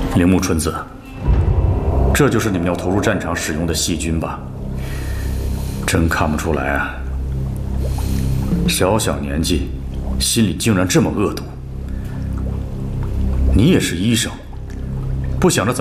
铃木春子，这就是你们要投入战场使用的细菌吧？真看不出来啊！小小年纪，心里竟然这么恶毒。你也是医生，不想着怎么